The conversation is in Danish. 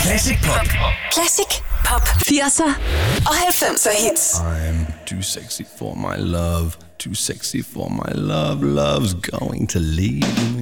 Classic Pop. Classic Pop. 80'er og 90'er hits. I'm too sexy for my love. Too sexy for my love. Love's going to leave me.